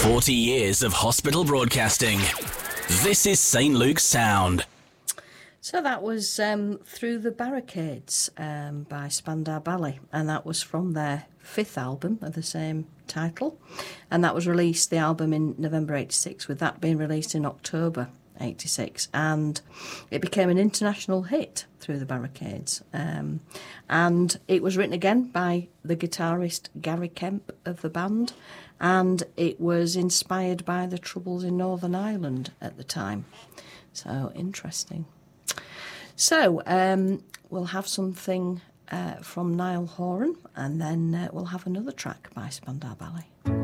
40 years of hospital broadcasting. This is St Luke's Sound. So that was Through the Barricades by Spandau Ballet, and that was from their fifth album of the same title, and that was released, the album, in November 86, with that being released in October 86, and it became an international hit, Through the Barricades, and it was written again by the guitarist Gary Kemp of the band, and it was inspired by the Troubles in Northern Ireland at the time. So interesting. So we'll have something from Niall Horan, and then we'll have another track by Spandau Ballet.